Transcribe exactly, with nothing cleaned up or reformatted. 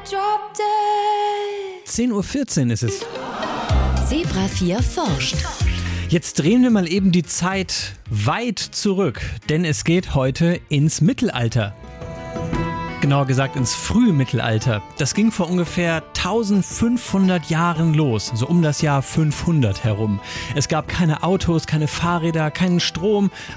zehn Uhr vierzehn ist es. Zebra vier forscht. Jetzt drehen wir mal eben die Zeit weit zurück, denn es geht heute ins Mittelalter. Genauer gesagt ins Frühmittelalter. Das ging vor ungefähr eintausendfünfhundert Jahren los, so um das Jahr fünfhundert herum. Es gab keine Autos, keine Fahrräder, keinen Strom.